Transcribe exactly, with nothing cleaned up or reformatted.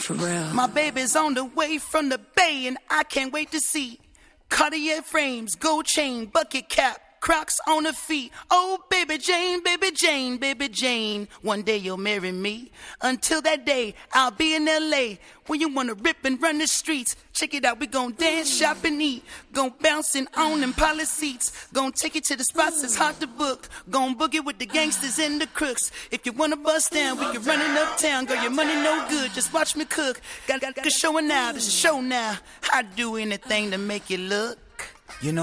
For real. My baby's on the way from the Bay, and I can't wait to see Cartier frames, gold chain, bucket cap, Crocs on her feet. Oh, baby Jane, baby Jane, baby Jane. One day you'll marry me. Until that day, I'll be in L A when you wanna rip and run the streets. Check it out, we gon' dance, shop, and eat. Gon' bouncing on them pilot seats. Gon' take it to the spots that's hard to book. Gon' boogie with the gangsters and the crooks. If you wanna bust down, we can run it uptown. Girl, your money no good, just watch me cook. Got, got, got a show now, this is a show now. I do anything to make you look. You know